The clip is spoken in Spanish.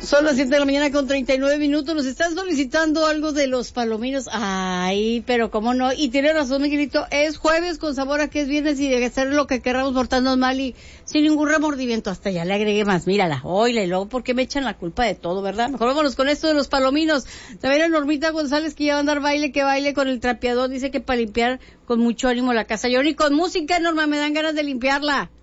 Son las 7 de la mañana con 39 minutos. Nos están solicitando algo de los palominos. Ay, pero cómo no. Y tiene razón, Miguelito. Es jueves con sabor a que es viernes y de hacer lo que queramos portarnos mal y sin ningún remordimiento. Hasta ya le agregué más. Mírala, oíla. Y luego, ¿por qué me echan la culpa de todo, verdad? Mejor vámonos con esto de los palominos. También a Normita González, que ya va a andar baile, que baile con el trapeador. Dice que para limpiar con mucho ánimo la casa. Yo ni con música, Norma, me dan ganas de limpiarla.